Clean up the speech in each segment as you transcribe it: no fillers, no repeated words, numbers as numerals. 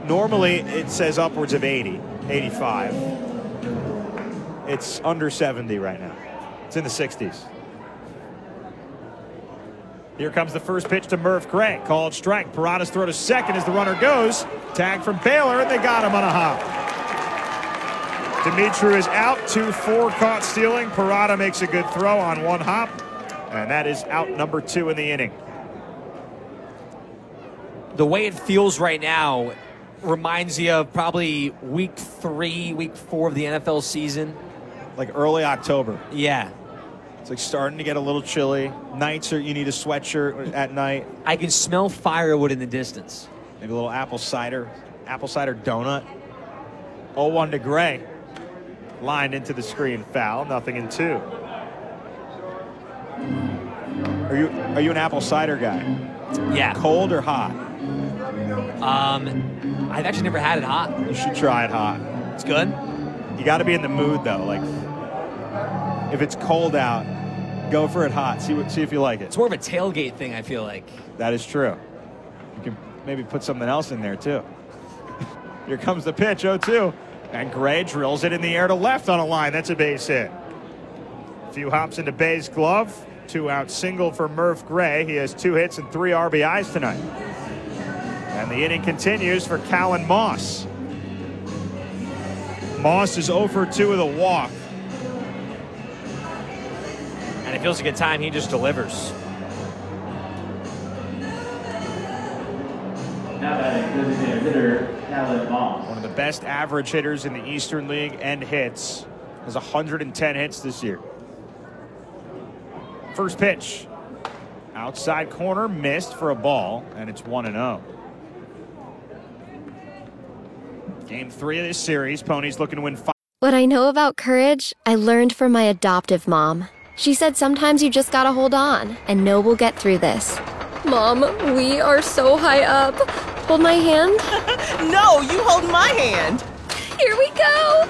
Normally it says upwards of 80, 85. It's under 70 right now. It's in the 60s. Here comes the first pitch to Murph Gray. Called strike. Parada's throw to second as the runner goes. Tag from Baylor, and they got him on a hop. Dimitru is out. 2-4 caught stealing. Parada makes a good throw on one hop. And that is out number 2 in the inning. The way it feels right now reminds you of probably week 3, week 4 of the NFL season. Like early October. Yeah. It's like starting to get a little chilly. Nights you need a sweatshirt at night. I can smell firewood in the distance. Maybe a little apple cider donut. 0-1 to Gray. Lined into the screen, foul, 0-2. Are you an apple cider guy? Yeah. Cold or hot? I've actually never had it hot. You should try it hot. It's good. You got to be in the mood though. Like, if it's cold out, go for it hot. See if you like it. It's more of a tailgate thing, I feel like. That is true. You can maybe put something else in there too. Here comes the pitch, 0-2. And Gray drills it in the air to left on a line. That's a base hit. A few hops into Bay's glove. 2-out single for Murph Gray. He has 2 hits and 3 RBIs tonight. And the inning continues for Callan Moss. Moss is 0 for 2 with a walk. And it feels like a time he just delivers. Now batting, designated hitter, Callan Moss. One of the best average hitters in the Eastern League and hits. Has 110 hits this year. First pitch. Outside corner, missed for a ball, and it's 1-0. Game 3 of this series. Ponies looking to win 5. What I know about courage, I learned from my adoptive mom. She said sometimes you just gotta hold on and know we'll get through this. Mom, we are so high up. Hold my hand. No, you hold my hand. Here we go.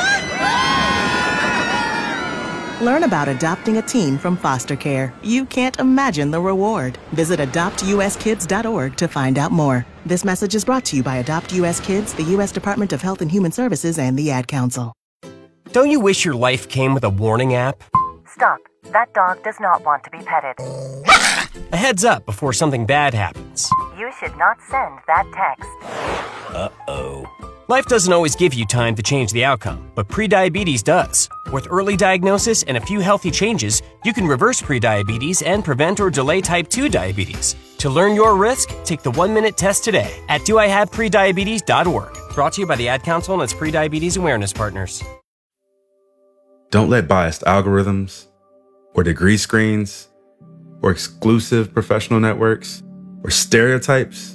Learn about adopting a teen from foster care. You can't imagine the reward. Visit adoptuskids.org to find out more. This message is brought to you by Adopt U.S. Kids, the U.S. Department of Health and Human Services, and the Ad Council. Don't you wish your life came with a warning app? Stop. That dog does not want to be petted. A heads up before something bad happens. You should not send that text. Uh-oh. Life doesn't always give you time to change the outcome, but prediabetes does. With early diagnosis and a few healthy changes, you can reverse prediabetes and prevent or delay type 2 diabetes. To learn your risk, take the 1-minute test today at doihaveprediabetes.org. Brought to you by the Ad Council and its prediabetes awareness partners. Don't let biased algorithms, or degree screens, or exclusive professional networks, or stereotypes.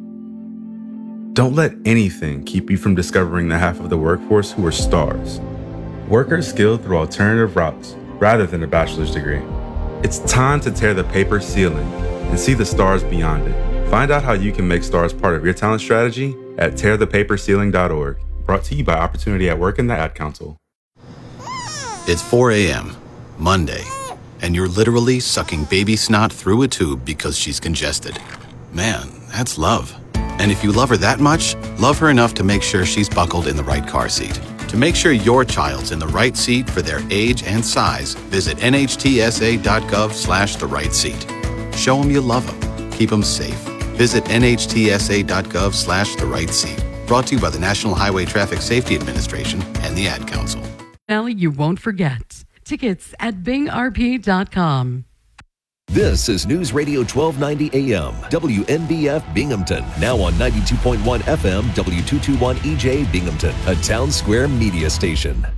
Don't let anything keep you from discovering the half of the workforce who are stars. Workers skilled through alternative routes rather than a bachelor's degree. It's time to tear the paper ceiling and see the stars beyond it. Find out how you can make stars part of your talent strategy at tearthepaperceiling.org. Brought to you by Opportunity at Work and the Ad Council. It's 4 a.m., Monday, and you're literally sucking baby snot through a tube because she's congested. Man, that's love. And if you love her that much, love her enough to make sure she's buckled in the right car seat. To make sure your child's in the right seat for their age and size, visit nhtsa.gov/the right seat. Show them you love them. Keep them safe. Visit nhtsa.gov/the right seat. Brought to you by the National Highway Traffic Safety Administration and the Ad Council. You won't forget. Tickets at bingrp.com. This is News Radio 1290 AM, WNBF Binghamton. Now on 92.1 FM, W221 EJ Binghamton, a Town Square media station.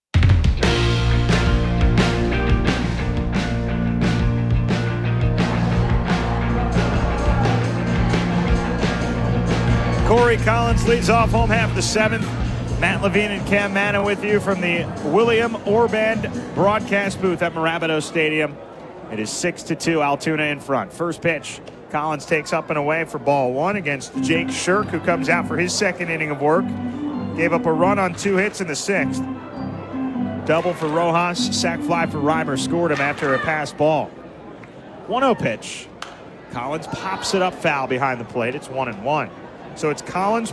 Corey Collins leads off home half of the 7th. Matt Levine and Cam Manna with you from the William Orband broadcast booth at Marabito Stadium. It is 6-2, Altoona in front. First pitch, Collins takes up and away for ball 1 against Jake Shirk, who comes out for his second inning of work. Gave up a run on 2 hits in the 6th. Double for Rojas, sac fly for Reimer, scored him after a pass ball. 1-0 pitch. Collins pops it up foul behind the plate. It's 1-1. So it's Collins,